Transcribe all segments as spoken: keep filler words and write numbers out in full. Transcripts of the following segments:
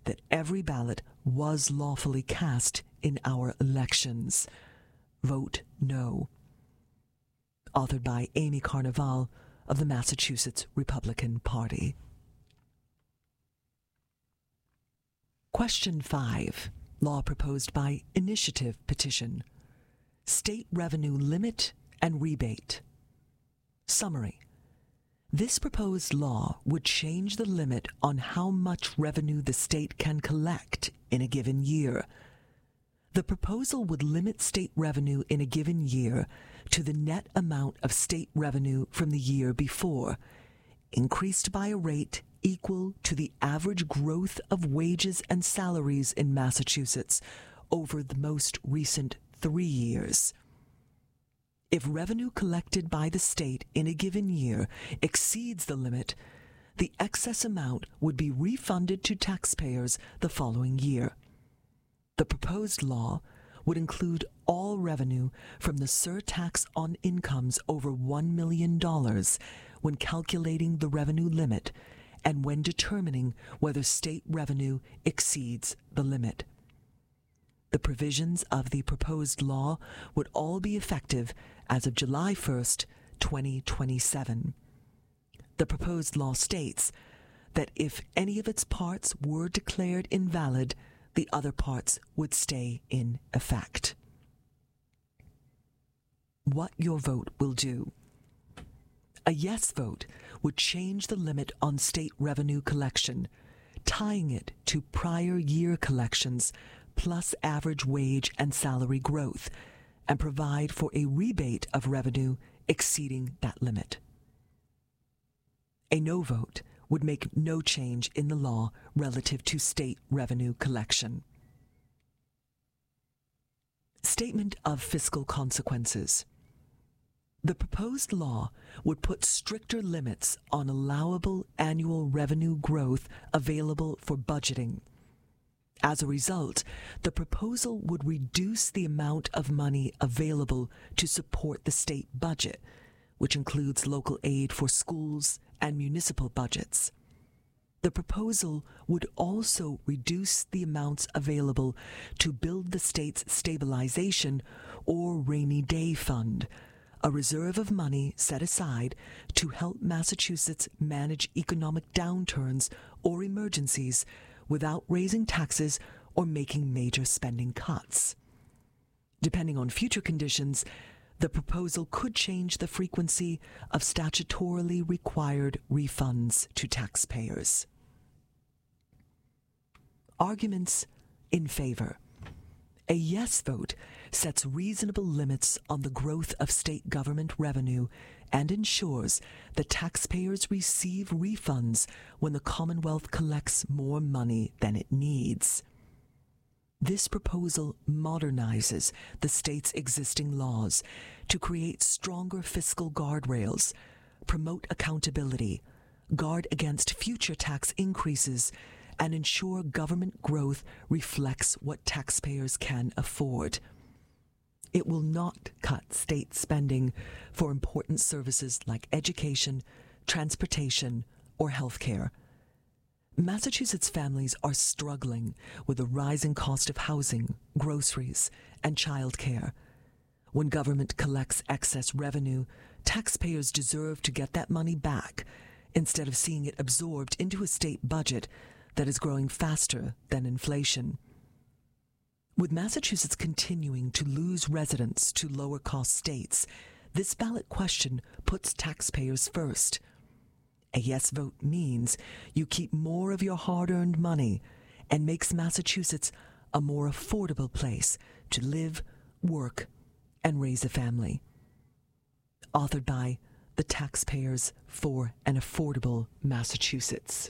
that every ballot was lawfully cast in our elections. Vote no. Authored by Amy Carnival of the Massachusetts Republican Party. Question five. Law proposed by initiative petition. State revenue limit and rebate. Summary. This proposed law would change the limit on how much revenue the state can collect in a given year. The proposal would limit state revenue in a given year to the net amount of state revenue from the year before, increased by a rate equal to the average growth of wages and salaries in Massachusetts over the most recent three years. If revenue collected by the state in a given year exceeds the limit, the excess amount would be refunded to taxpayers the following year. The proposed law would include all revenue from the surtax on incomes over one million dollars when calculating the revenue limit and when determining whether state revenue exceeds the limit. The provisions of the proposed law would all be effective as of July first, twenty twenty-seven. The proposed law states that if any of its parts were declared invalid, the other parts would stay in effect. What your vote will do. A yes vote would change the limit on state revenue collection, tying it to prior year collections plus average wage and salary growth, and provide for a rebate of revenue exceeding that limit. A no vote would make no change in the law relative to state revenue collection. Statement of fiscal consequences. The proposed law would put stricter limits on allowable annual revenue growth available for budgeting. As a result, the proposal would reduce the amount of money available to support the state budget, which includes local aid for schools and municipal budgets. The proposal would also reduce the amounts available to build the state's stabilization or rainy day fund, a reserve of money set aside to help Massachusetts manage economic downturns or emergencies without raising taxes or making major spending cuts. Depending on future conditions, the proposal could change the frequency of statutorily required refunds to taxpayers. Arguments in favor. A yes vote sets reasonable limits on the growth of state government revenue and ensures that taxpayers receive refunds when the Commonwealth collects more money than it needs. This proposal modernizes the state's existing laws to create stronger fiscal guardrails, promote accountability, guard against future tax increases, and ensure government growth reflects what taxpayers can afford. It will not cut state spending for important services like education, transportation, or health care. Massachusetts families are struggling with the rising cost of housing, groceries, and child care. When government collects excess revenue, taxpayers deserve to get that money back instead of seeing it absorbed into a state budget that is growing faster than inflation. With Massachusetts continuing to lose residents to lower-cost states, this ballot question puts taxpayers first. A yes vote means you keep more of your hard-earned money and makes Massachusetts a more affordable place to live, work, and raise a family. Authored by the Taxpayers for an Affordable Massachusetts.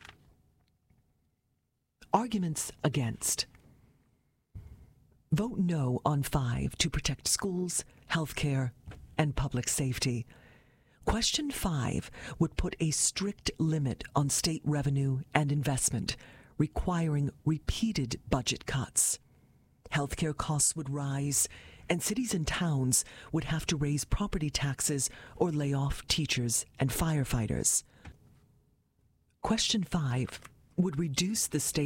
Arguments against. Vote no on five to protect schools, health care, and public safety. Question five would put a strict limit on state revenue and investment, requiring repeated budget cuts. Healthcare costs would rise, and cities and towns would have to raise property taxes or lay off teachers and firefighters. Question five would reduce the state